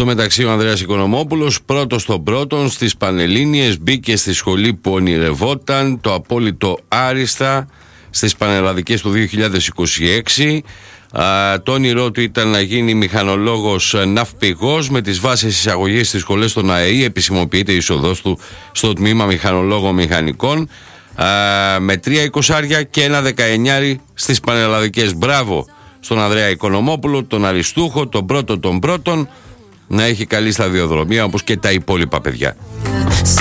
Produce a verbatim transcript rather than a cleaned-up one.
Στο μεταξύ ο Ανδρέας Οικονομόπουλος πρώτος στον πρώτον στις Πανελλήνιες, μπήκε στη σχολή που ονειρευόταν, το απόλυτο άριστα στις Πανελλαδικές του δύο χιλιάδες είκοσι έξι. Α, το όνειρό του ήταν να γίνει μηχανολόγος ναυπηγός. Με τις βάσεις εισαγωγής στις σχολές των ΑΕΗ επισημοποιείται η είσοδός του στο τμήμα μηχανολόγων μηχανικών, α, με τρία εικοσάρια και ένα δεκαεννιάρι στις Πανελλαδικές. Μπράβο στον Ανδρέα Οικονομόπουλο, τον αριστούχο, τον πρώτο των πρώτων. Να έχει καλή σταδιοδρομία όπως και τα υπόλοιπα παιδιά.